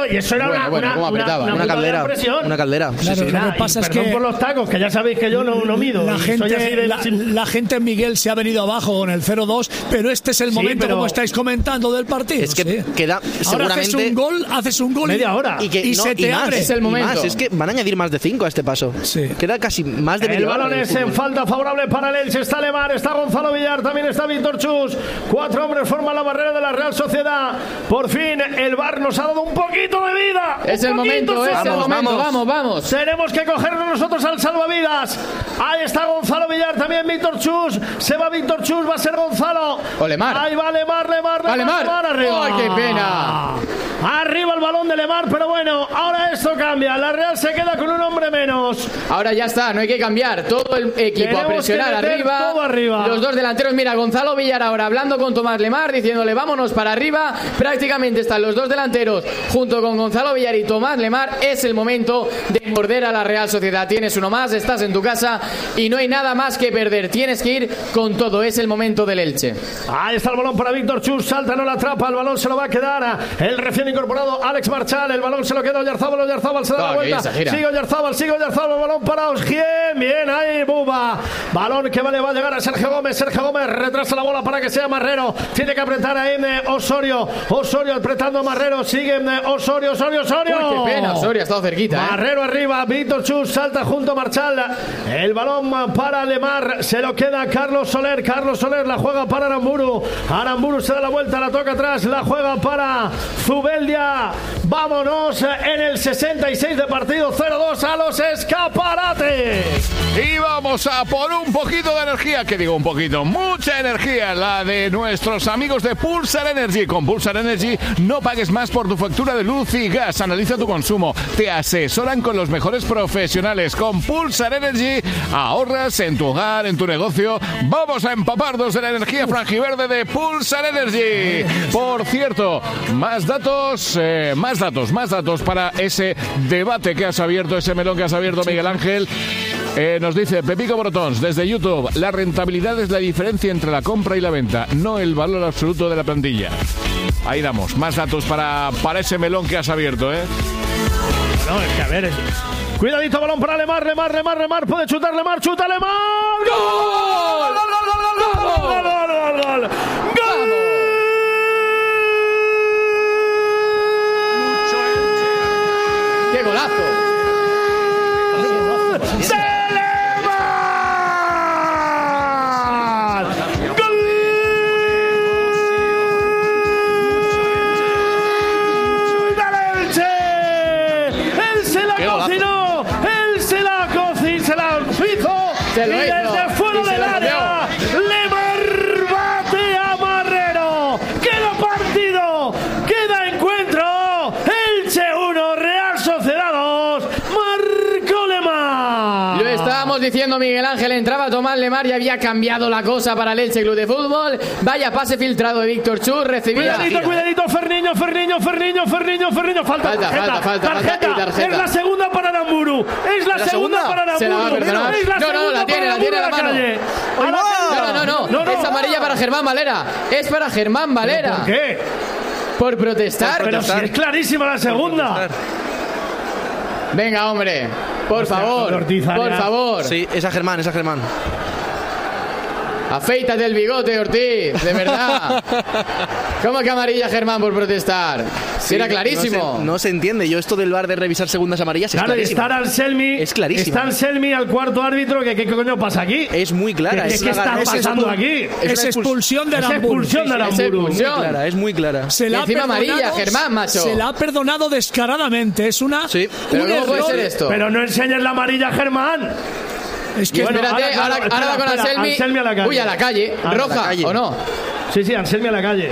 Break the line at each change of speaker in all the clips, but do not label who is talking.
y eso era una
caldera. Una caldera.
Claro, lo que pasa es que
por los tacos, que ya sabéis que yo no mido.
La gente, Miguel, se ha venido abajo con el 0-2, pero este es el momento, como estáis comentando, del partido.
Es que queda seguramente...
Ahora haces un gol
media hora
y se te abre.
Es el momento.
Más, es que van a añadir más de 5 a este paso.
Sí.
Queda casi más de media hora.
El balón es en falta favorable para el Elche. Está Lemar, está Gonzalo Villar, también está Víctor Chus. 4 hombres forman la barrera de la Real Sociedad. Por fin el VAR nos ha dado un poquito de vida.
Es el momento, vamos.
Tenemos que cogernos nosotros al salvavidas. Ahí está Gonzalo Villar, también Víctor Chus. Se va Víctor Chus, va a ser Gonzalo.
O Lemar.
Ahí va Lemar arriba.
¡Ay, qué pena!
Arriba el balón de Lemar, pero bueno, ahora esto cambia. La Real se queda con un hombre menos.
Ahora ya está, no hay que cambiar. Todo el equipo a presionar arriba.
Todo arriba.
Los dos delanteros, mira, Gonzalo Villar ahora hablando con Tomás Lemar, diciéndole vámonos para arriba. Prácticamente están los dos delanteros junto con Gonzalo Villar y Tomás Lemar. Es el momento de morder a la Real Sociedad. Tienes uno más, estás en tu casa y no hay nada más que perder. Tienes que ir con todo. Es el momento del Elche.
Ahí está el balón para Víctor Chus. Salta, no la atrapa. El balón se lo va a quedar el recién incorporado Alex Marchal. El balón se lo queda Oyarzábal. Oyarzábal se da la vuelta. Sigue Oyarzábal. El balón para Osgien. Bien ahí, Buba. Balón que va a llegar a Sergio Gómez. Sergio Gómez retrasa la bola para que sea Marrero. Tiene que apretar ahí Osorio. Osorio apretando a Marrero. Sigue Osorio.
Uy, qué pena, Osorio ha estado cerquita.
Marrero arriba. Víctor Chus salta junto a Marchal. El balón para Lemar. Se lo queda Carlos Soler. Carlos Soler la juega para Aramburu. Aramburu se da la vuelta, la toca atrás, la juega para Zubeldia. Vámonos en el 66 de partido, 0-2 a los escaparates.
Y vamos a por un poquito de energía, que digo un poquito, mucha energía, la de nuestros amigos de Pulsar Energy. Con Pulsar Energy no pagues más por tu factura de luz y gas. Analiza tu consumo, te asesoran con los mejores profesionales. Con Pulsar Energy ahorras en tu hogar, en tu negocio. Vamos a empaparnos de la energía franjiverde de Pulsar Energy. Por cierto, más datos para ese debate que has abierto, ese melón que has abierto, Miguel Ángel. Nos dice Pepico Brotons desde YouTube: la rentabilidad es la diferencia entre la compra y la venta, no el valor absoluto de la plantilla. Ahí damos más datos para ese melón que has abierto, ¿eh?
No, es que a ver, cuidadito, balón para Lemar, puede chutar Lemar, chuta Lemar. ¡Gol! ¡Gol!
¡Qué golazo!
Y desde fuera del área, Lemar bate a Marrero. Queda partido, queda encuentro. Elche 1, Real Sociedad 2. Marcó Lemar.
Lo estábamos diciendo, Miguel Ángel. Entraba Tomás Lemar y había cambiado la cosa para el Elche Club de Fútbol. Vaya pase filtrado de Víctor Chus. Recibía.
Cuidadito, Ferniño. Falta. Tarjeta. Es la segunda para Aramburu.
Se la va a perdonar. No, la tiene a la mano. No. Es amarilla para Germán Valera. Es para Germán Valera.
¿Por qué?
Por protestar.
Pero si es clarísima la segunda.
Venga, hombre. Por favor.
Sí, esa Germán.
Afeítate el bigote, Ortiz, de verdad. ¿Cómo que amarilla Germán por protestar? Sí, era clarísimo.
No se entiende. Yo esto del VAR de revisar segundas amarillas es clarísimo.
Está Anselmi.
Es clarísimo.
Está Anselmi al cuarto árbitro. ¿Qué coño pasa aquí?
Es muy clara.
¿Qué está pasando aquí?
Es expulsión de Aramburu.
Es muy clara.
Encima amarilla, Germán, macho.
Se la ha perdonado descaradamente. Es una...
Sí.
Pero ¿cómo puede ser esto?
Pero no enseñes la amarilla, Germán.
Es que
bueno, espérate, ahora va con Anselmi.
A la calle.
Uy, a la calle. ¿Roja o no?
Sí, Anselmi a la calle.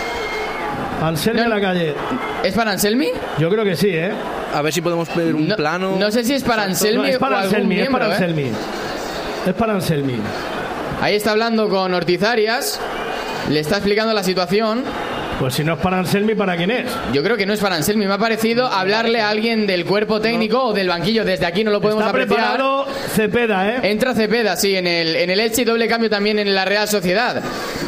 A la calle.
¿Es para Anselmi?
Yo creo que sí, ¿eh?
A ver si podemos ver un plano.
No sé si es para Anselmi
es para
o algún
Anselmi,
miembro,
Es para Anselmi.
Ahí está hablando con Ortiz Arias. Le está explicando la situación.
Pues si no es para Anselmi, ¿para quién es?
Yo creo que no es para Anselmi. Me ha parecido hablarle a alguien del cuerpo técnico o del banquillo. Desde aquí no lo podemos apreciar.
Está preparado Cepeda, ¿eh?
Entra Cepeda, sí, en el Elche y doble cambio también en la Real Sociedad.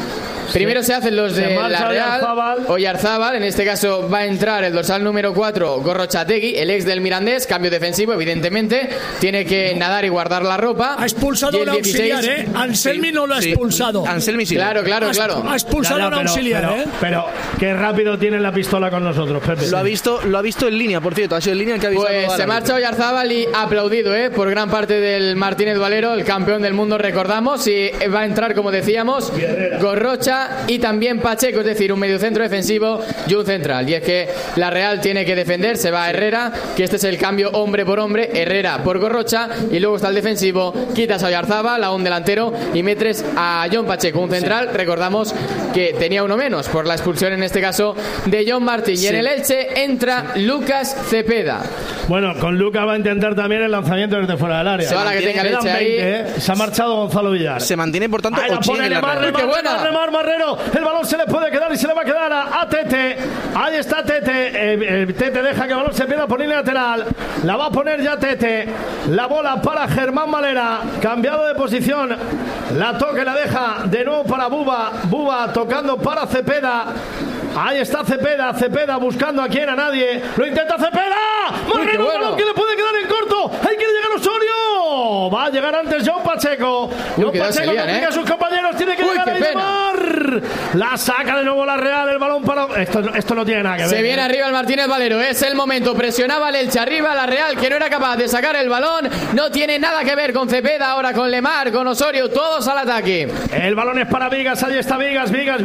Primero se hacen los de la Real. Oyarzábal, en este caso va a entrar el dorsal número 4, Gorrochategui, el ex del Mirandés, cambio defensivo, evidentemente, tiene que nadar y guardar la ropa.
Ha expulsado al auxiliar, Anselmi no lo ha expulsado.
Anselmi sí.
Claro.
Ha expulsado al auxiliar,
pero qué rápido tiene la pistola con nosotros, Pepe.
Lo ha visto en línea, por cierto, ha sido en línea el que ha avisado.
Pues se marcha Oyarzábal y aplaudido, por gran parte del Martínez Valero, el campeón del mundo, recordamos, y va a entrar, como decíamos, Gorrocha y también Pacheco, es decir, un mediocentro defensivo y un central. Y es que la Real tiene que defender, se va a Herrera, que este es el cambio hombre por hombre, Herrera por Gorrocha, y luego está el defensivo, quitas a Oyarzábal, a un delantero, y metes a John Pacheco, un central. Recordamos que tenía uno menos por la expulsión, en este caso, de John Martín. Y en el Elche entra Lucas Cepeda.
Bueno, con Lucas va a intentar también el lanzamiento desde fuera del área.
Se va la que tenga el Elche ahí.
Se ha marchado Gonzalo Villar.
Se mantiene, por tanto,
Lemar Marrero. El balón se le puede quedar y se le va a quedar a Tete. Ahí está Tete. Tete deja que el balón se pierda por línea lateral. La va a poner ya Tete. La bola para Germán Valera. Cambiado de posición. La toca y la deja de nuevo para Buba. Buba tocando para Cepeda. Ahí está Cepeda buscando a quién, a nadie. Lo intenta Cepeda. Marrero, balón que le puede quedar en corto. Ahí quiere llegar Osorio. Va a llegar antes John Pacheco. John Pacheco complica a sus compañeros. Tiene que llegar a Lemar. La saca de nuevo la Real. El balón para... Esto no tiene nada que ver.
Se viene arriba el Martínez Valero. Es el momento. Presionaba el Elche arriba. La Real, que no era capaz de sacar el balón. No tiene nada que ver con Cepeda. Ahora con Lemar, con Osorio. Todos al ataque.
El balón es para Vigas. Ahí está Vigas.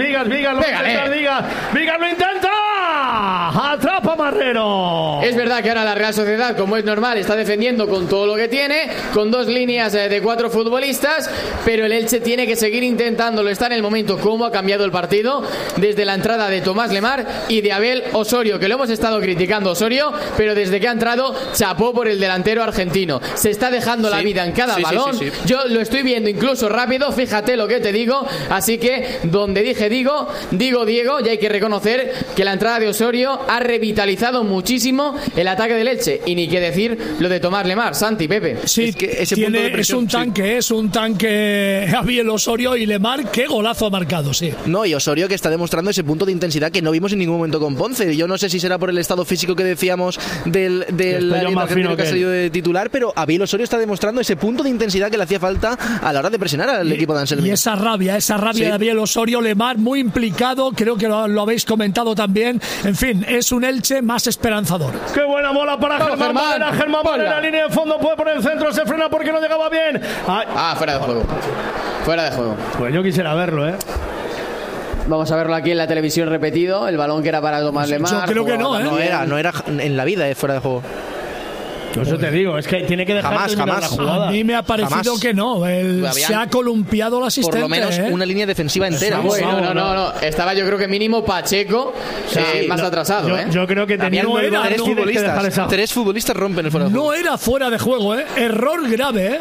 Vigas lo intenta. Atrapa Marrero.
Es verdad que ahora la Real Sociedad, como es normal, está defendiendo con todo lo que tiene, con dos líneas de 4 futbolistas, pero el Elche tiene que seguir intentándolo. Está en el momento cómo ha cambiado el partido desde la entrada de Tomás Lemar y de Abel Osorio, que lo hemos estado criticando Osorio, pero desde que ha entrado chapó por el delantero argentino. Se está dejando la vida en cada balón. Yo lo estoy viendo incluso rápido, fíjate lo que te digo. Así que donde dije digo Diego, y hay que reconocer que la entrada de Osorio ha revitalizado muchísimo el ataque del Elche. Y ni qué decir lo de Tomás Lemar, Santi, Pepe.
Sí, es que ese punto de presión, es un tanque Javier Osorio, y Lemar, qué golazo ha marcado, sí.
No, y Osorio, que está demostrando ese punto de intensidad que no vimos en ningún momento con Ponce. Yo no sé si será por el estado físico que decíamos del argentino que ha salido de titular, pero Javier Osorio está demostrando ese punto de intensidad que le hacía falta a la hora de presionar al equipo de Anselmi.
Y esa rabia de Javier Osorio, Lemar muy implicado, creo que lo habéis comentado también. En fin, es un Elche más esperanzador.
Qué buena bola para Germán Valera, línea de fondo, puede poner el centro, se frena porque no llegaba bien.
Fuera de juego.
Pues yo quisiera verlo,
Vamos a verlo aquí en la televisión repetido, el balón que era para Tomás Lemar.
Yo creo que no,
no era en la vida, fuera de juego.
Eso te digo, es que tiene que dejar
jamás.
la jugada.
A mí me ha parecido que no. Se ha columpiado el asistente.
Por lo menos una línea defensiva entera.
No. Estaba yo creo que mínimo Pacheco más atrasado.
Yo creo que tenía
tres futbolistas rompen el fuera de juego.
No era fuera de juego, Error grave,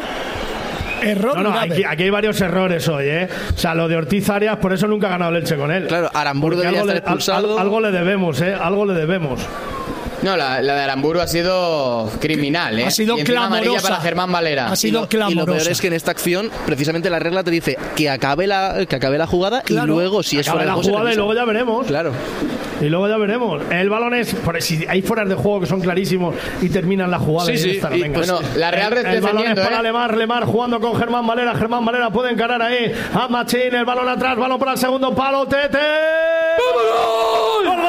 Aquí hay varios errores hoy, O sea, lo de Ortiz Arias, por eso nunca ha ganado el Elche con él.
Claro, Aramburu debía estar expulsado.
Algo le debemos, algo le debemos.
No, la de Aramburu ha sido criminal,
Ha sido clamorosa
para Germán Valera.
Ha sido clamorosa.
Y lo peor es que en esta acción, precisamente la regla te dice que acabe la jugada, claro, y luego si es fuera de juego.
Jugada y luego ya veremos.
Claro.
Y luego ya veremos. El balón es. Si hay fueras de juego que son clarísimos y terminan la jugada.
Bueno, la Real
el balón es para Lemar jugando con Germán Valera. Germán Valera puede encarar ahí a Machín. El balón atrás, balón para el segundo palo. Tete. ¡Vámonos!